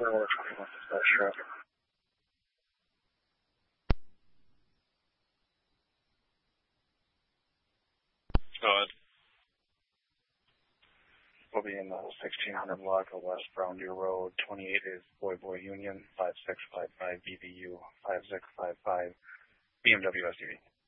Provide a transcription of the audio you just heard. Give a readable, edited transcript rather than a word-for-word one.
Sure. Go ahead. We'll be in the 1600 block of West Brown Deer Road. 28 is Boy Boy Union. 5655 BBU 5655 BMW SUV.